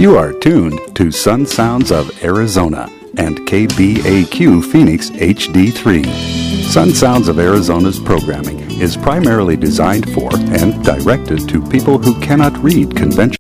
You are tuned to Sun Sounds of Arizona and KBAQ Phoenix HD3. Sun Sounds of Arizona's programming is primarily designed for and directed to people who cannot read conventional.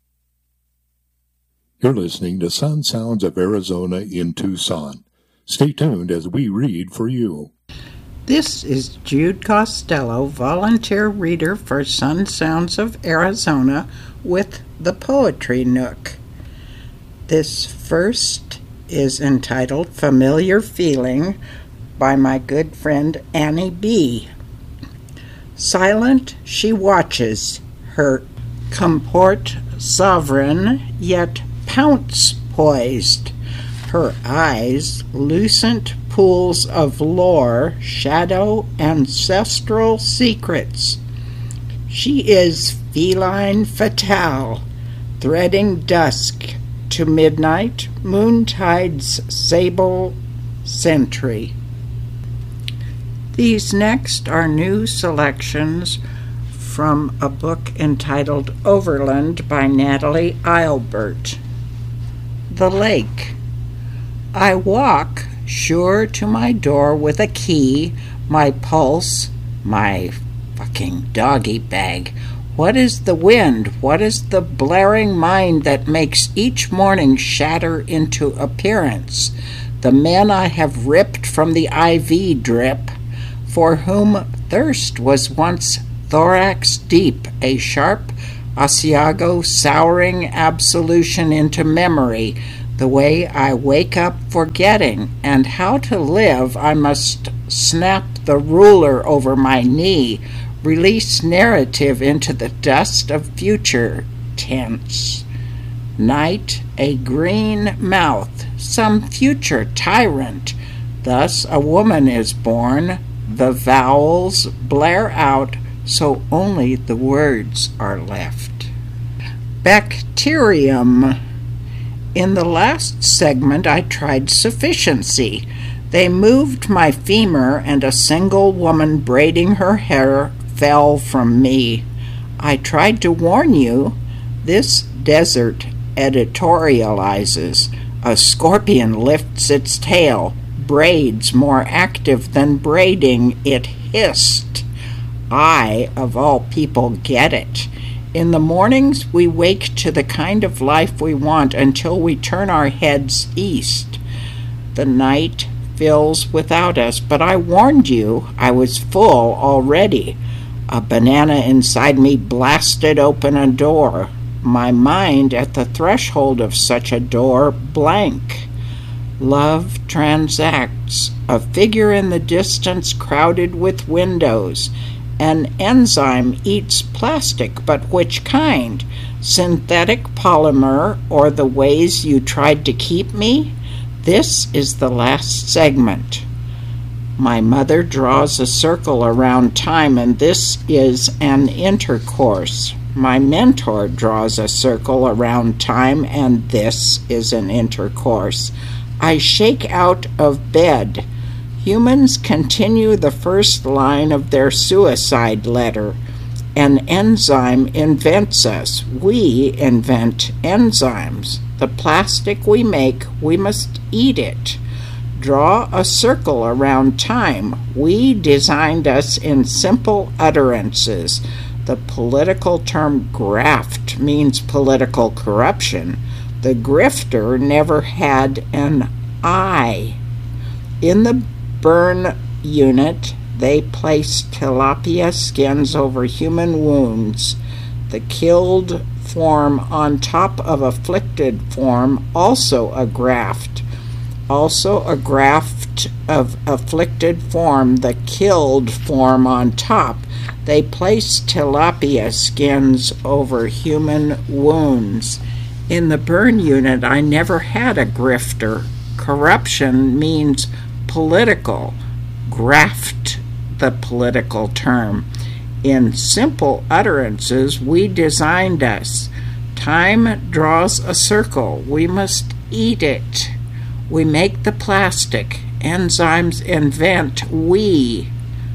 You're listening to Sun Sounds of Arizona in Tucson. Stay tuned as we read for you. This is Jude Costello, volunteer reader for Sun Sounds of Arizona with the Poetry Nook. This first is entitled Familiar Feeling by my good friend Annie B. Silent she watches, her comport sovereign, yet pounce poised. Her eyes, lucent pools of lore, shadow ancestral secrets. She is feline fatale, threading dusk to midnight, moontide's sable sentry. These next are new selections from a book entitled Overland by Natalie Eilbert. The Lake. I walk, sure to my door with a key, my pulse, my fucking doggy bag. What is the wind? What is the blaring mind that makes each morning shatter into appearance? The men I have ripped from the IV drip, for whom thirst was once thorax deep, a sharp Asiago souring absolution into memory, the way I wake up forgetting, and how to live I must snap the ruler over my knee, release narrative into the dust of future tense. Night, a green mouth, some future tyrant. Thus a woman is born, the vowels blare out, so only the words are left. Bacterium. In the last segment I tried sufficiency. They moved my femur, and a single woman braiding her hair fell from me. I tried to warn you. This desert editorializes. A scorpion lifts its tail. Braids more active than braiding, it hissed. I, of all people, get it. In the mornings we wake to the kind of life we want until we turn our heads east. The night fills without us, but I warned you I was full already. A banana inside me blasted open a door. My mind at the threshold of such a door blank. Love transacts, a figure in the distance crowded with windows. An enzyme eats plastic, but which kind? Synthetic polymer, or the ways you tried to keep me? This is the last segment. My mother draws a circle around time, and this is an intercourse. My mentor draws a circle around time, and this is an intercourse. I shake out of bed. Humans continue the first line of their suicide letter. An enzyme invents us. We invent enzymes. The plastic we make, we must eat it. Draw a circle around time. We designed us in simple utterances. The political term graft means political corruption. The grifter never had an I. In the burn unit, they placed tilapia skins over human wounds. The killed form on top of afflicted form, also a graft. Also a graft of afflicted form, the killed form on top. They placed tilapia skins over human wounds. In the burn unit, I never had a grifter. Corruption means political. Graft, the political term. In simple utterances, we designed us. Time draws a circle. We must eat it. We make the plastic. Enzymes invent. We.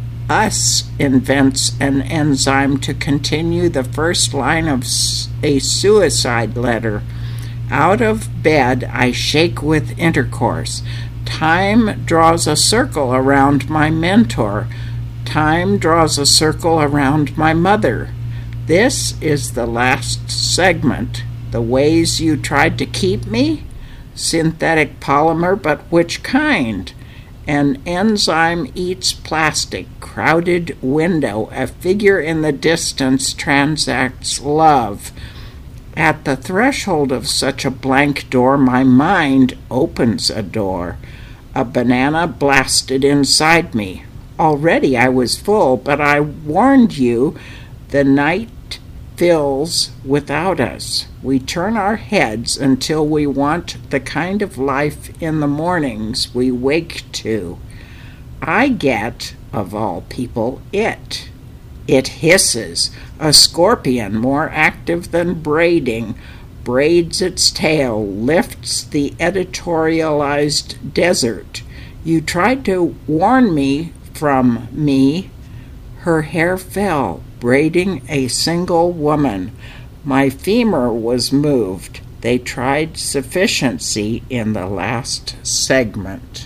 Us invents an enzyme to continue the first line of a suicide letter. Out of bed I shake with intercourse. Time draws a circle around my mentor. Time draws a circle around my mother. This is the last segment. The ways you tried to keep me? Synthetic polymer, but which kind? An enzyme eats plastic. Crowded window. A figure in the distance transacts love. At the threshold of such a blank door, my mind opens a door. A banana blasted inside me. Already I was full, but I warned you, the night fills without us. We turn our heads until we want the kind of life in the mornings we wake to. I get, of all people, it. It hisses, a scorpion more active than braiding, braids its tail, lifts the editorialized desert. You tried to warn me from me. Her hair fell, braiding a single woman. My femur was moved. They tried sufficiency in the last segment.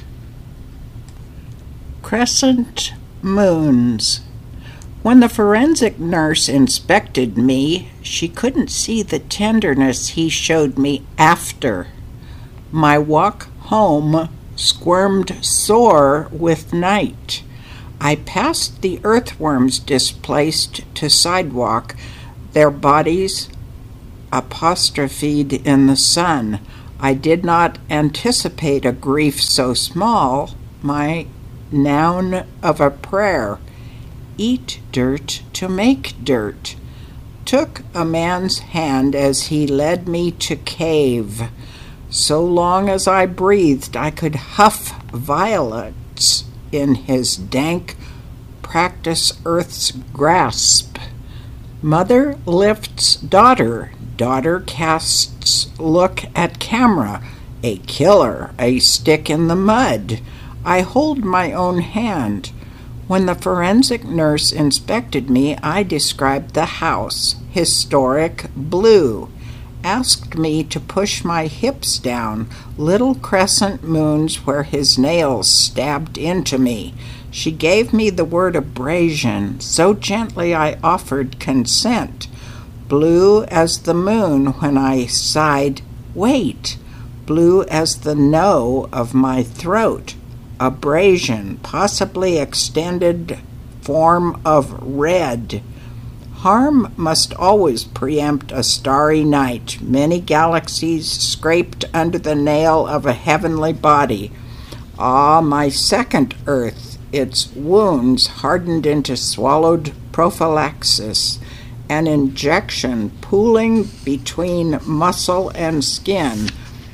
Crescent moons. When the forensic nurse inspected me, she couldn't see the tenderness he showed me after. My walk home squirmed sore with night. I passed the earthworms displaced to sidewalk, their bodies apostrophed in the sun. I did not anticipate a grief so small, my noun of a prayer. Eat dirt to make dirt. Took a man's hand as he led me to cave. So long as I breathed, I could huff violets in his dank practice earth's grasp. Mother lifts daughter. Daughter casts look at camera. A killer, a stick in the mud. I hold my own hand. When the forensic nurse inspected me, I described the house, historic blue. Asked me to push my hips down, little crescent moons where his nails stabbed into me. She gave me the word abrasion, so gently I offered consent. Blue as the moon when I sighed, wait, blue as the no of my throat. Abrasion, possibly extended form of red. Harm must always preempt a starry night, many galaxies scraped under the nail of a heavenly body. Ah, my second earth, its wounds hardened into swallowed prophylaxis, an injection pooling between muscle and skin,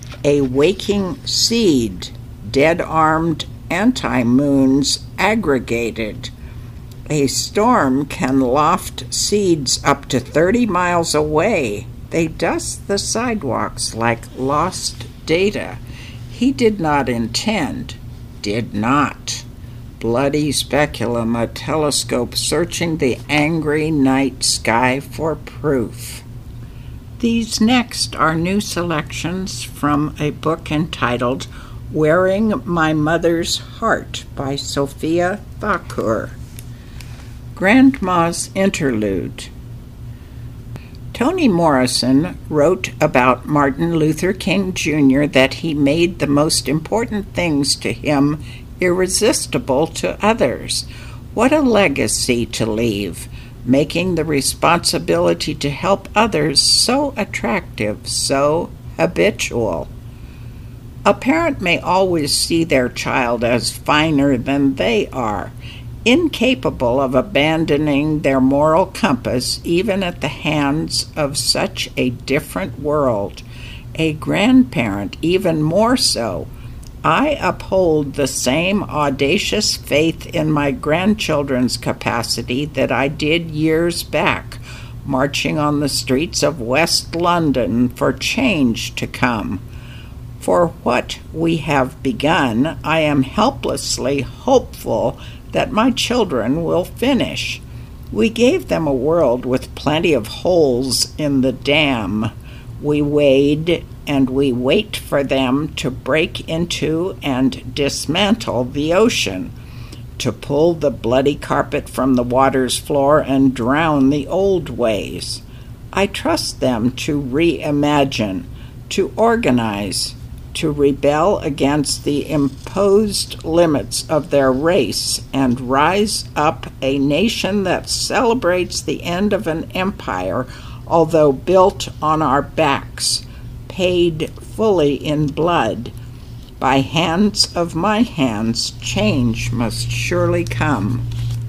a waking seed, dead-armed anti-moons aggregated. A storm can loft seeds up to 30 miles away. They dust the sidewalks like lost data. He did not intend, did not. Bloody speculum, a telescope searching the angry night sky for proof. These next are new selections from a book entitled Wearing My Mother's Heart by Sophia Thakur. Grandma's Interlude. Toni Morrison wrote about Martin Luther King Jr. that he made the most important things to him irresistible to others. What a legacy to leave, making the responsibility to help others so attractive, so habitual. A parent may always see their child as finer than they are, incapable of abandoning their moral compass even at the hands of such a different world. A grandparent even more so. I uphold the same audacious faith in my grandchildren's capacity that I did years back, marching on the streets of West London for change to come. For what we have begun, I am helplessly hopeful that my children will finish. We gave them a world with plenty of holes in the dam. We weighed and we wait for them to break into and dismantle the ocean, to pull the bloody carpet from the water's floor and drown the old ways. I trust them to reimagine, to organize, to rebel against the imposed limits of their race and rise up a nation that celebrates the end of an empire, although built on our backs, paid fully in blood. By hands of my hands, change must surely come.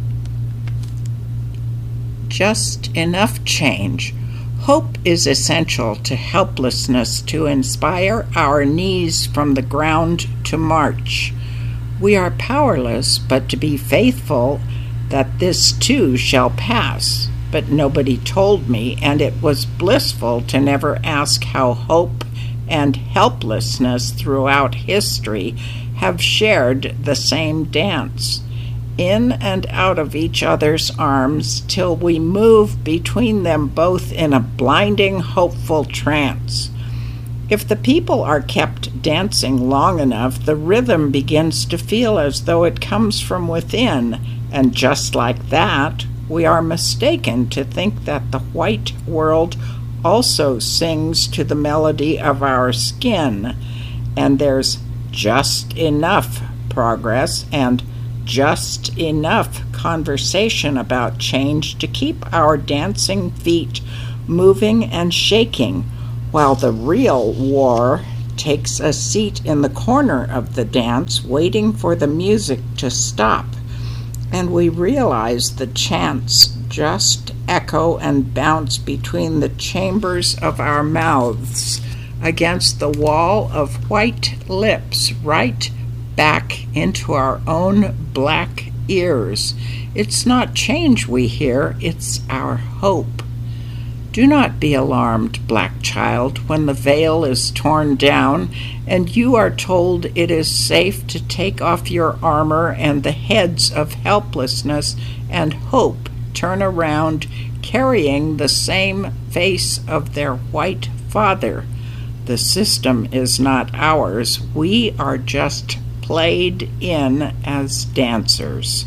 Just enough change. Hope is essential to helplessness to inspire our knees from the ground to march. We are powerless, but to be faithful that this too shall pass. But nobody told me, and it was blissful to never ask how hope and helplessness throughout history have shared the same dance, in and out of each other's arms, till we move between them both in a blinding, hopeful trance. If the people are kept dancing long enough, the rhythm begins to feel as though it comes from within, and just like that, we are mistaken to think that the white world also sings to the melody of our skin, and there's just enough progress and just enough conversation about change to keep our dancing feet moving and shaking, while the real war takes a seat in the corner of the dance, waiting for the music to stop, and we realize the chants just echo and bounce between the chambers of our mouths against the wall of white lips, right back into our own black ears. It's not change we hear, it's our hope. Do not be alarmed, black child, when the veil is torn down and you are told it is safe to take off your armor, and the heads of helplessness and hope turn around carrying the same face of their white father. The system is not ours. We are just played in as dancers.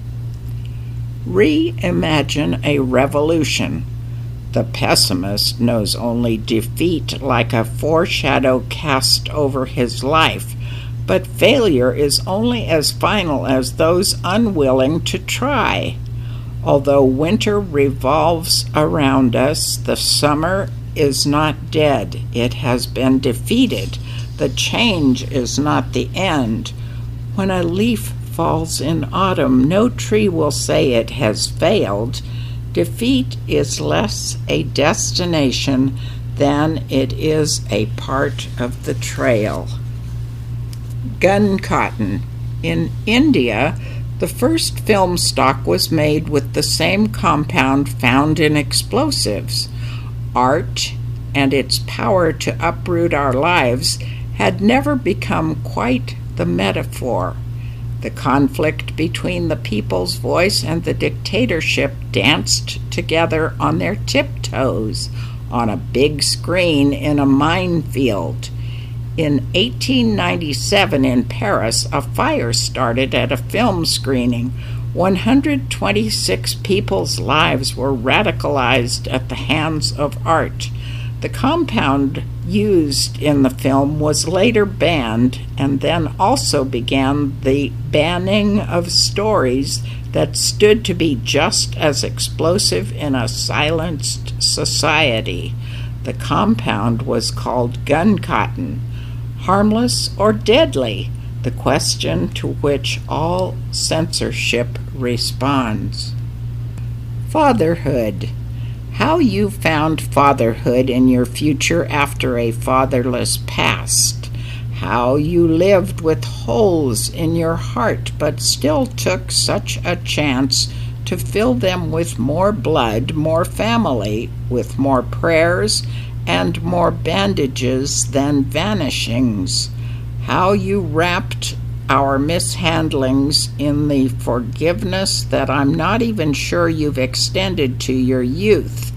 Reimagine a revolution. The pessimist knows only defeat like a foreshadow cast over his life, but failure is only as final as those unwilling to try. Although winter revolves around us, the summer is not dead. It has been defeated. The change is not the end. When a leaf falls in autumn, no tree will say it has failed. Defeat is less a destination than it is a part of the trail. Gun cotton. In India, the first film stock was made with the same compound found in explosives. Art and its power to uproot our lives had never become quite the metaphor. The conflict between the people's voice and the dictatorship danced together on their tiptoes on a big screen in a minefield. In 1897 in Paris, a fire started at a film screening. 126 people's lives were radicalized at the hands of art. The compound used in the film was later banned, and then also began the banning of stories that stood to be just as explosive in a silenced society. The compound was called gun cotton. Harmless or deadly? The question to which all censorship responds. Fatherhood. How you found fatherhood in your future after a fatherless past. How you lived with holes in your heart but still took such a chance to fill them with more blood, more family, with more prayers and more bandages than vanishings. How you wrapped our mishandlings in the forgiveness that I'm not even sure you've extended to your youth,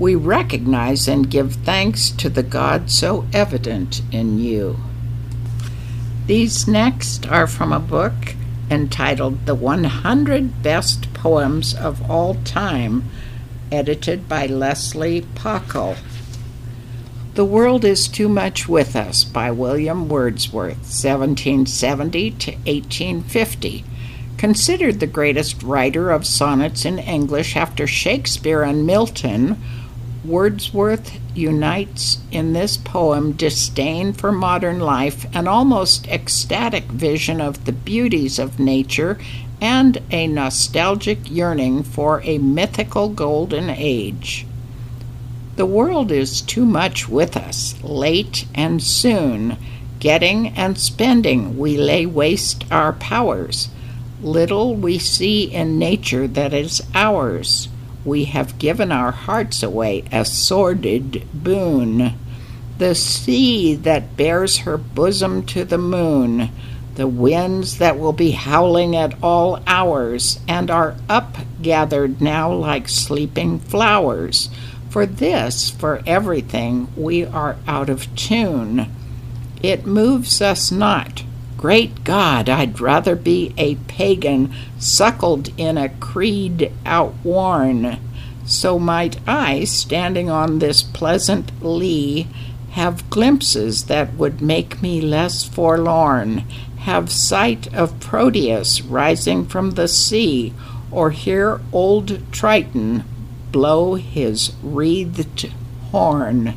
We recognize and give thanks to the God so evident in you. These next are from a book entitled The 100 Best Poems of All Time, edited by Leslie Pockle. The World is Too Much With Us by William Wordsworth, 1770 to 1850. Considered the greatest writer of sonnets in English after Shakespeare and Milton, Wordsworth unites in this poem disdain for modern life, an almost ecstatic vision of the beauties of nature, and a nostalgic yearning for a mythical golden age. The world is too much with us, late and soon. Getting and spending, we lay waste our powers. Little we see in nature that is ours. We have given our hearts away, a sordid boon. The sea that bears her bosom to the moon, the winds that will be howling at all hours, and are up-gathered now like sleeping flowers. For this, for everything, we are out of tune. It moves us not. Great God, I'd rather be a pagan, suckled in a creed outworn. So might I, standing on this pleasant lea, have glimpses that would make me less forlorn, have sight of Proteus rising from the sea, or hear old Triton blow his wreathed horn.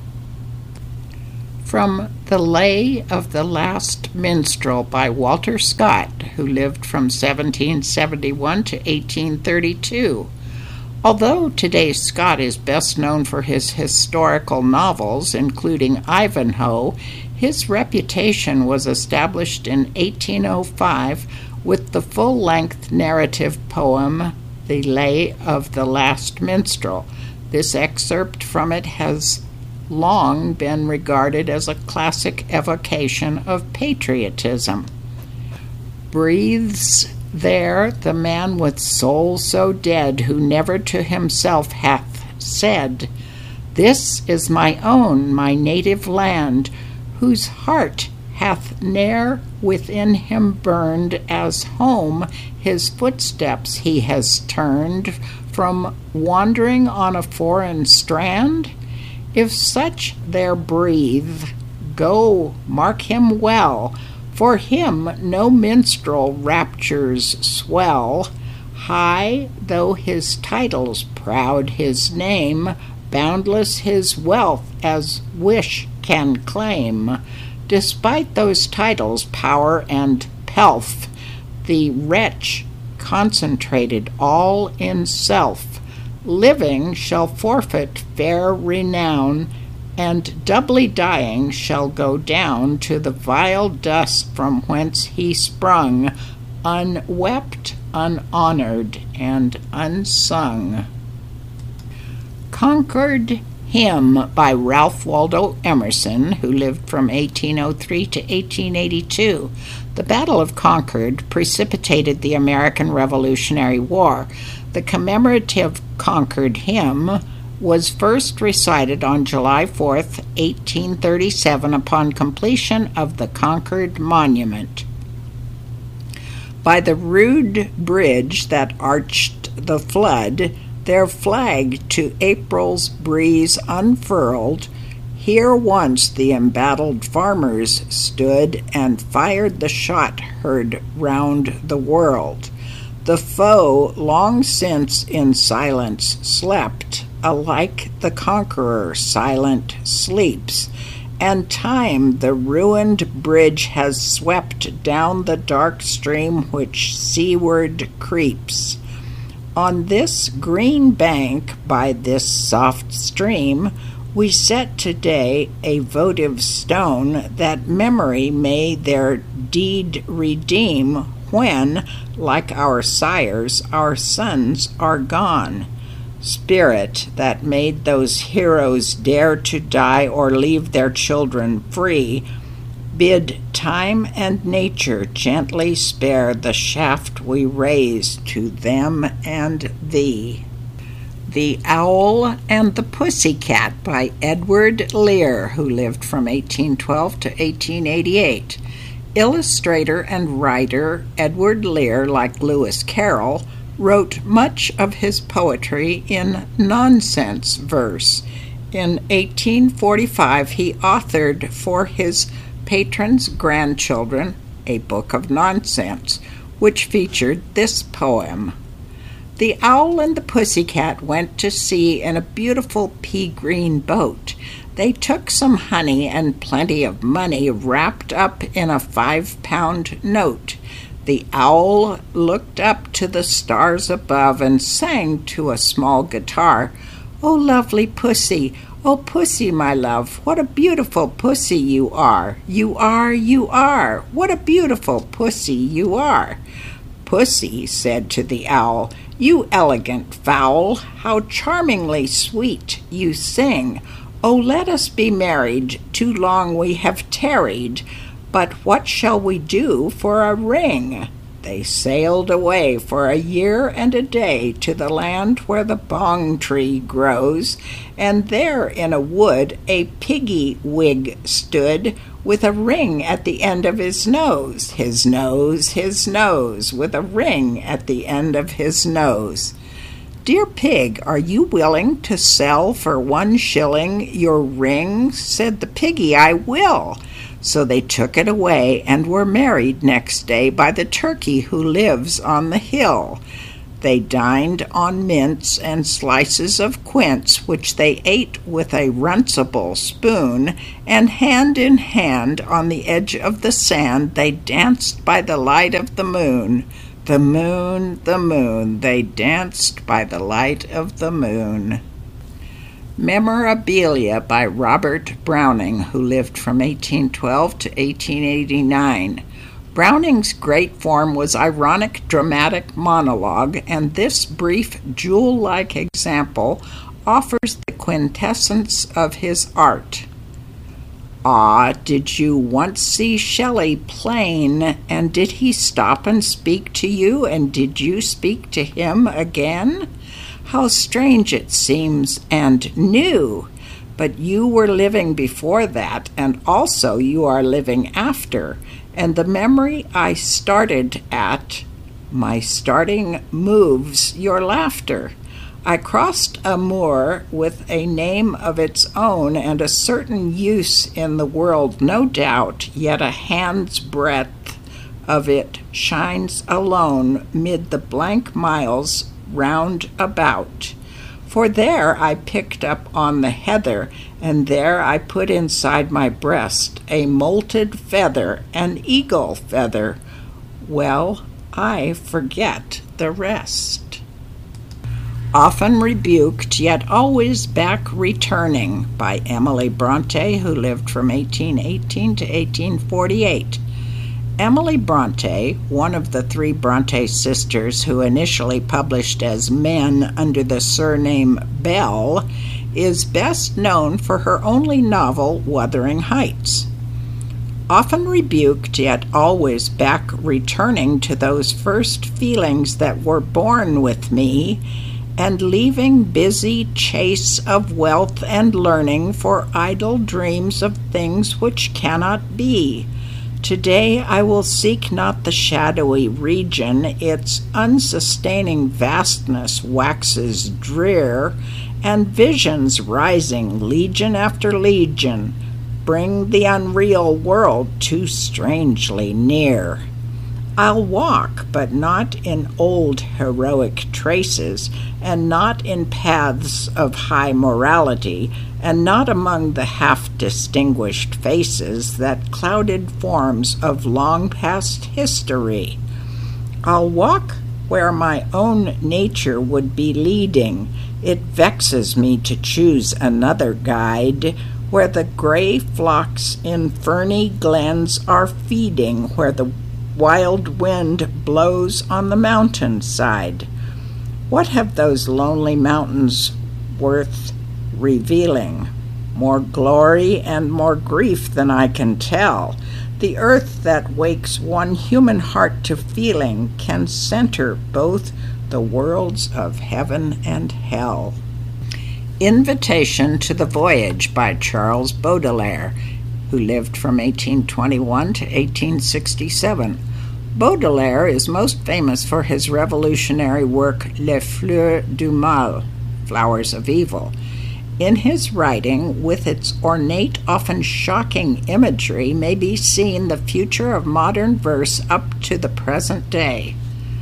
From The Lay of the Last Minstrel by Walter Scott, who lived from 1771 to 1832. Although today's Scott is best known for his historical novels, including Ivanhoe, his reputation was established in 1805 with the full-length narrative poem, The Lay of the Last Minstrel. This excerpt from it has long been regarded as a classic evocation of patriotism. Breathes there the man with soul so dead, who never to himself hath said, "This is my own, my native land," whose heart hath ne'er within him burned, as home his footsteps he has turned from wandering on a foreign strand? If such there breathe, go, mark him well. For him no minstrel raptures swell. High though his titles, proud his name, boundless his wealth as wish can claim. Despite those titles, power and pelf, the wretch concentrated all in self, living shall forfeit fair renown, and doubly dying shall go down to the vile dust from whence he sprung, unwept, unhonored, and unsung. Concord Hymn by Ralph Waldo Emerson, who lived from 1803 to 1882. The Battle of Concord precipitated the American Revolutionary War. The commemorative Concord Hymn was first recited on July 4th, 1837, upon completion of the Concord Monument. By the rude bridge that arched the flood, their flag to April's breeze unfurled, here once the embattled farmers stood and fired the shot heard round the world. The foe long since in silence slept, alike the conqueror silent sleeps, and time the ruined bridge has swept down the dark stream which seaward creeps. On this green bank by this soft stream we set today a votive stone, that memory may their deed redeem when, like our sires, our sons are gone. Spirit that made those heroes dare to die or leave their children free, bid time and nature gently spare the shaft we raise to them and thee. The Owl and the Pussycat by Edward Lear, who lived from 1812 to 1888. Illustrator and writer Edward Lear, like Lewis Carroll, wrote much of his poetry in nonsense verse. In 1845, he authored for his patron's grandchildren a book of nonsense, which featured this poem. The Owl and the Pussycat went to sea in a beautiful pea-green boat. They took some honey and plenty of money wrapped up in a 5-pound note. The Owl looked up to the stars above and sang to a small guitar, "Oh, lovely pussy, oh, pussy, my love, what a beautiful pussy you are. You are, you are, what a beautiful pussy you are." Pussy said to the Owl, "You elegant fowl, how charmingly sweet you sing. Oh, let us be married, too long we have tarried. But what shall we do for a ring?" They sailed away for a year and a day to the land where the bong tree grows, and there in a wood a piggy wig stood, with a ring at the end of his nose, his nose, with a ring at the end of his nose. "Dear pig, are you willing to sell for 1 shilling your ring?" said the piggy. "I will." So they took it away and were married next day by the turkey who lives on the hill. They dined on mince and slices of quince, which they ate with a runcible spoon, and hand in hand on the edge of the sand they danced by the light of the moon. The moon, the moon, they danced by the light of the moon. Memorabilia by Robert Browning, who lived from 1812 to 1889. Browning's great form was ironic dramatic monologue, and this brief jewel-like example offers the quintessence of his art. "Ah, did you once see Shelley plain, and did he stop and speak to you, and did you speak to him again? How strange it seems, and new! But you were living before that, and also you are living after, and the memory I started at, my starting moves your laughter. I crossed a moor with a name of its own and a certain use in the world, no doubt, yet a hand's breadth of it shines alone mid the blank miles round about. For there I picked up on the heather, and there I put inside my breast a molted feather, an eagle feather. Well, I forget the rest." Often Rebuked, Yet Always Back Returning by Emily Bronte, who lived from 1818 to 1848. Emily Bronte, one of the 3 Bronte sisters who initially published as men under the surname Bell, is best known for her only novel, Wuthering Heights. Often rebuked, yet always back returning to those first feelings that were born with me, and leaving busy chase of wealth and learning for idle dreams of things which cannot be. Today I will seek not the shadowy region, its unsustaining vastness waxes drear, and visions rising legion after legion bring the unreal world too strangely near. I'll walk, but not in old heroic traces, and not in paths of high morality, and not among the half-distinguished faces that clouded forms of long-past history. I'll walk where my own nature would be leading. It vexes me to choose another guide, where the gray flocks in ferny glens are feeding, where the wild wind blows on the mountainside. What have those lonely mountains worth revealing? More glory and more grief than I can tell. The earth that wakes one human heart to feeling can center both the worlds of heaven and hell. Invitation to the Voyage by Charles Baudelaire, who lived from 1821 to 1867. Baudelaire is most famous for his revolutionary work Les Fleurs du Mal, Flowers of Evil. In his writing, with its ornate, often shocking imagery, may be seen the future of modern verse up to the present day.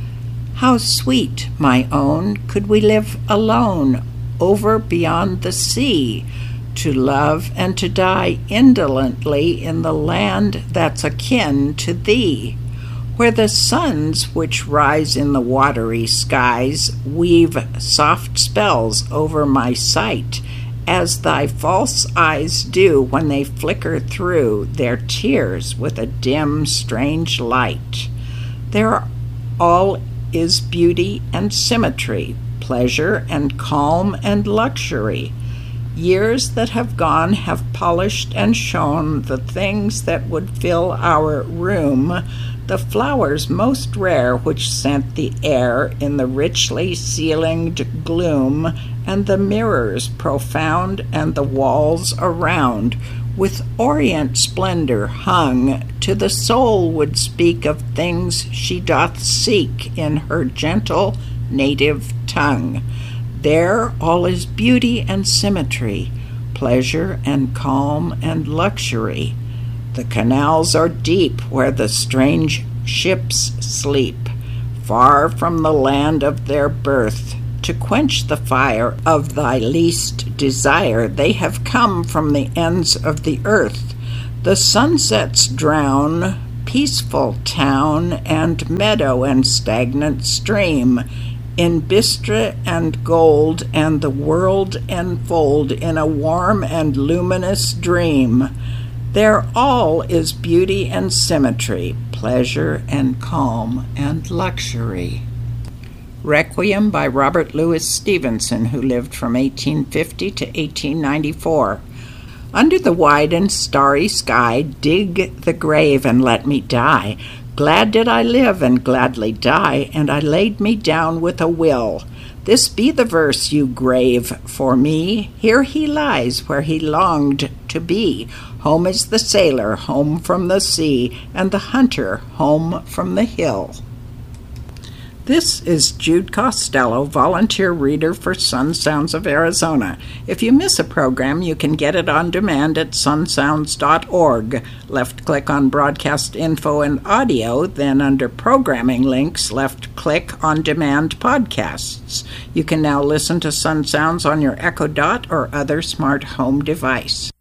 How sweet, my own, could we live alone, over beyond the sea, to love and to die indolently in the land that's akin to thee, where the suns which rise in the watery skies weave soft spells over my sight, as thy false eyes do when they flicker through their tears with a dim, strange light. There all is beauty and symmetry, pleasure and calm and luxury. Years that have gone have polished and shown the things that would fill our room, the flowers most rare which scent the air in the richly ceilinged gloom, and the mirrors profound and the walls around, with orient splendor hung, to the soul would speak of things she doth seek in her gentle native tongue. There all is beauty and symmetry, pleasure and calm and luxury. The canals are deep where the strange ships sleep, far from the land of their birth. To quench the fire of thy least desire, they have come from the ends of the earth. The sunsets drown peaceful town and meadow and stagnant stream in bistre and gold, and the world enfold in a warm and luminous dream. There all is beauty and symmetry, pleasure and calm and luxury. Requiem by Robert Louis Stevenson, who lived from 1850 to 1894. Under the wide and starry sky, dig the grave and let me die. Glad did I live and gladly die, and I laid me down with a will. This be the verse, you grave, for me. Here he lies where he longed to be. Home is the sailor, home from the sea, and the hunter, home from the hill. This is Jude Costello, volunteer reader for Sun Sounds of Arizona. If you miss a program, you can get it on demand at sunsounds.org. Left-click on Broadcast Info and Audio, then under Programming Links, left-click on Demand Podcasts. You can now listen to Sun Sounds on your Echo Dot or other smart home device.